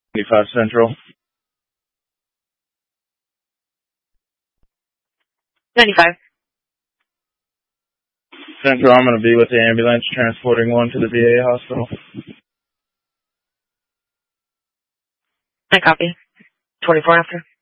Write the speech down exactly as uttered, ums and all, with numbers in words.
ninety-five Central. ninety-five. Central, I'm going to be with the ambulance transporting one to the V A hospital. I copy. twenty-four after.